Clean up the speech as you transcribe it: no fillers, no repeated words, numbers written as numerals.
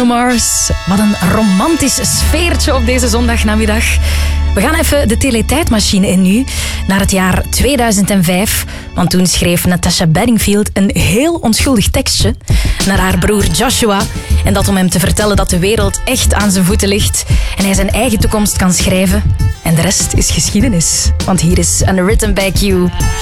Bruno Mars. Wat een romantisch sfeertje op deze zondagnamiddag. We gaan even de teletijdmachine in nu, naar het jaar 2005. Want toen schreef Natasha Bedingfield een heel onschuldig tekstje naar haar broer Joshua. En dat om hem te vertellen dat de wereld echt aan zijn voeten ligt en hij zijn eigen toekomst kan schrijven. En de rest is geschiedenis. Want hier is Unwritten by Q.